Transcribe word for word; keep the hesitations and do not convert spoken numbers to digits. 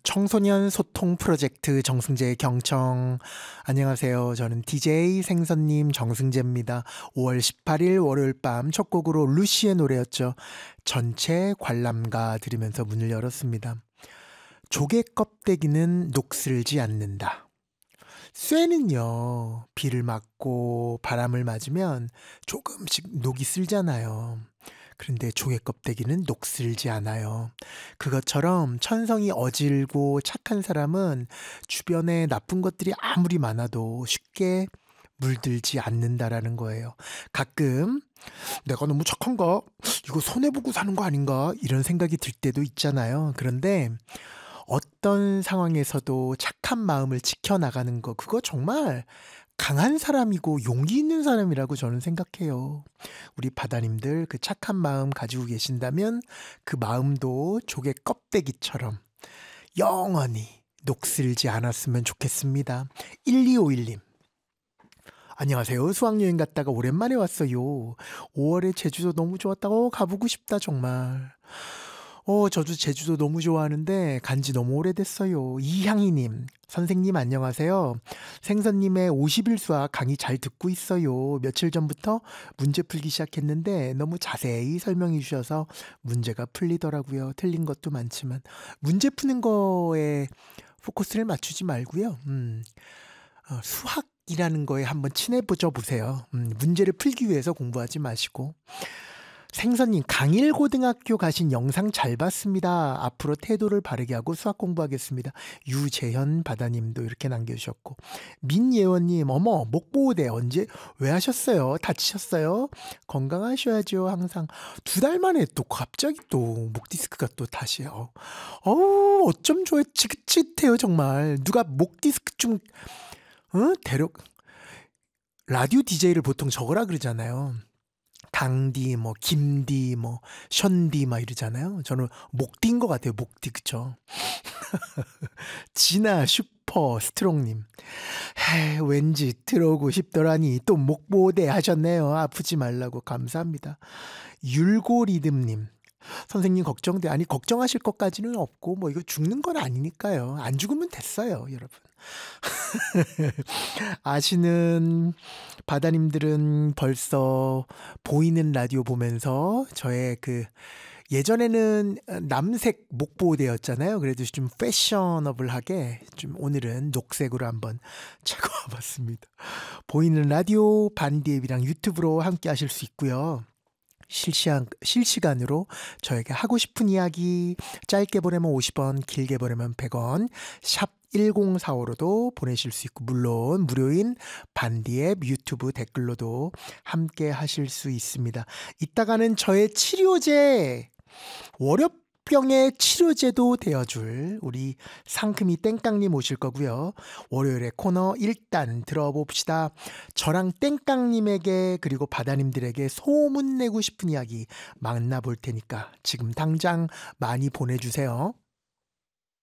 청소년 소통 프로젝트 정승재의 경청. 안녕하세요. 저는 디제이 생선님 정승재입니다. 오월 십팔일 월요일 밤 첫 곡으로 루시의 노래였죠. 전체 관람가 들으면서 문을 열었습니다. 조개 껍데기는 녹슬지 않는다. 쇠는요, 비를 맞고 바람을 맞으면 조금씩 녹이 슬잖아요. 그런데 조개 껍데기는 녹슬지 않아요. 그것처럼 천성이 어질고 착한 사람은 주변에 나쁜 것들이 아무리 많아도 쉽게 물들지 않는다라는 거예요. 가끔 내가 너무 착한가? 이거 손해보고 사는 거 아닌가? 이런 생각이 들 때도 있잖아요. 그런데 어떤 상황에서도 착한 마음을 지켜나가는 거, 그거 정말 강한 사람이고 용기 있는 사람이라고 저는 생각해요. 우리 바다님들 그 착한 마음 가지고 계신다면 그 마음도 조개 껍데기처럼 영원히 녹슬지 않았으면 좋겠습니다. 일이오일님. 안녕하세요. 수학여행 갔다가 오랜만에 왔어요. 오월에 제주도 너무 좋았다고 가보고 싶다 정말. 어, 저도 제주도 너무 좋아하는데 간지 너무 오래됐어요. 이향희님, 선생님 안녕하세요. 생선님의 오십일 수학 강의 잘 듣고 있어요. 며칠 전부터 문제 풀기 시작했는데 너무 자세히 설명해 주셔서 문제가 풀리더라고요. 틀린 것도 많지만 문제 푸는 거에 포커스를 맞추지 말고요. 음, 어, 수학이라는 거에 한번 친해져 보세요. 음, 문제를 풀기 위해서 공부하지 마시고. 생선님, 강일고등학교 가신 영상 잘 봤습니다. 앞으로 태도를 바르게 하고 수학 공부하겠습니다. 유재현 바다님도 이렇게 남겨주셨고, 민예원님, 어머 목보호대 언제 왜 하셨어요? 다치셨어요? 건강하셔야죠. 항상. 두 달 만에 또 갑자기 또 목 디스크가 또 다시 어, 어우 어쩜 좋아요. 지긋지긋해요 정말. 누가 목 디스크 좀 어? 데려 라디오 디제이를 보통 저거라 그러잖아요. 강디, 뭐, 김디, 뭐, 션디, 막 이러잖아요. 저는 목디인 것 같아요. 목디, 그쵸? 진아, 슈퍼, 스트롱님. 헤, 왠지 들어오고 싶더라니 또 목보호대 하셨네요. 아프지 말라고 감사합니다. 율고리듬님. 선생님 걱정돼. 아니, 걱정하실 것까지는 없고, 뭐, 이거 죽는 건 아니니까요. 안 죽으면 됐어요, 여러분. 아시는 바다님들은 벌써 보이는 라디오 보면서 저의 그 예전에는 남색 목보호대였잖아요. 그래도 좀 패셔너블하게 좀 오늘은 녹색으로 한번 차고 와봤습니다. 보이는 라디오 반디앱이랑 유튜브로 함께 하실 수 있고요. 실시간, 실시간으로 저에게 하고 싶은 이야기 짧게 보내면 오십 원, 길게 보내면 백 원, 샵 일공사오로도 보내실 수 있고, 물론 무료인 반디앱 유튜브 댓글로도 함께 하실 수 있습니다. 이따가는 저의 치료제, 월요병의 치료제도 되어줄 우리 상큼이 땡깡님 오실 거고요. 월요일에 코너 일단 들어봅시다. 저랑 땡깡님에게 그리고 바다님들에게 소문내고 싶은 이야기 만나볼 테니까 지금 당장 많이 보내주세요.